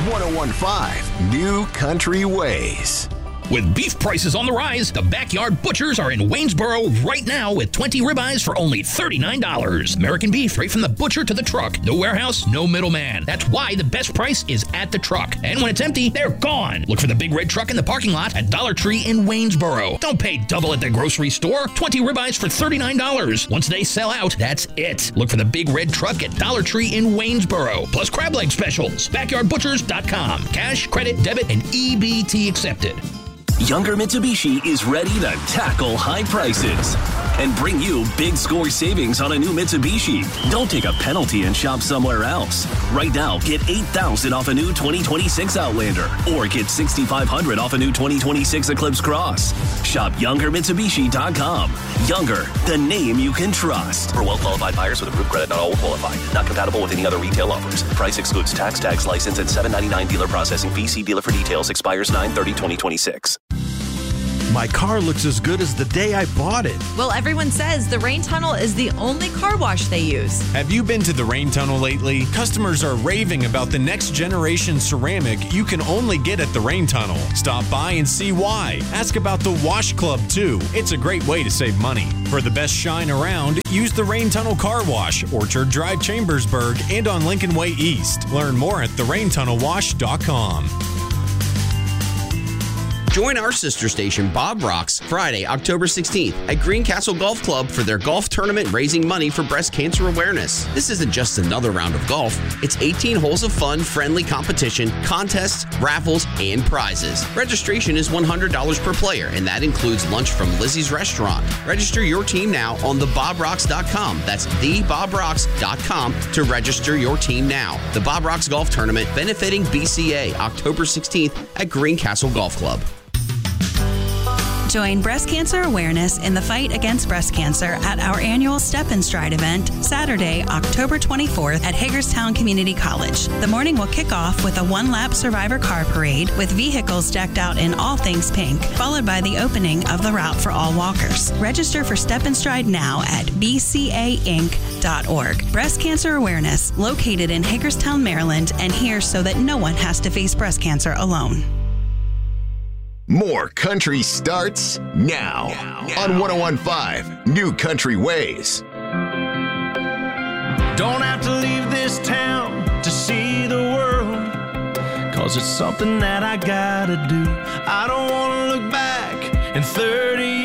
101.5 New Country Ways. With beef prices on the rise, the Backyard Butchers are in Waynesboro right now with 20 ribeyes for only $39. American beef right from the butcher to the truck. No warehouse, no middleman. That's why the best price is at the truck. And when it's empty, they're gone. Look for the big red truck in the parking lot at Dollar Tree in Waynesboro. Don't pay double at the grocery store. 20 ribeyes for $39. Once they sell out, that's it. Look for the big red truck at Dollar Tree in Waynesboro. Plus crab leg specials. BackyardButchers.com. Cash, credit, debit, and EBT accepted. Younger Mitsubishi is ready to tackle high prices and bring you big score savings on a new Mitsubishi. Don't take a penalty and shop somewhere else. Right now, get $8,000 off a new 2026 Outlander or get $6,500 off a new 2026 Eclipse Cross. Shop YoungerMitsubishi.com. Younger, the name you can trust. For well-qualified buyers with approved credit, not all will qualify. Not compatible with any other retail offers. Price excludes tax, license, and $7.99 dealer processing fee. See dealer for details. Expires 9/30/2026. My car looks as good as the day I bought it. Well, everyone says the Rain Tunnel is the only car wash they use. Have you been to the Rain Tunnel lately? Customers are raving about the next generation ceramic you can only get at the Rain Tunnel. Stop by and see why. Ask about the Wash Club, too. It's a great way to save money. For the best shine around, use the Rain Tunnel Car Wash, Orchard Drive, Chambersburg, and on Lincoln Way East. Learn more at theraintunnelwash.com. Join our sister station, Bob Rocks, Friday, October 16th at Greencastle Golf Club for their golf tournament raising money for breast cancer awareness. This isn't just another round of golf. It's 18 holes of fun, friendly competition, contests, raffles, and prizes. Registration is $100 per player, and that includes lunch from Lizzie's Restaurant. Register your team now on thebobrocks.com. That's thebobrocks.com to register your team now. The Bob Rocks Golf Tournament benefiting BCA, October 16th at Greencastle Golf Club. Join breast cancer awareness in the fight against breast cancer at our annual Step and Stride event, Saturday, October 24th at Hagerstown Community College. The morning will kick off with a one-lap survivor car parade with vehicles decked out in all things pink, followed by the opening of the route for all walkers. Register for Step and Stride now at bcainc.org. Breast cancer awareness, located in Hagerstown, Maryland, and here so that no one has to face breast cancer alone. More country starts now on 101.5 New Country Ways. Don't have to leave this town to see the world, 'cause it's something that I gotta do. I don't wanna look back in 30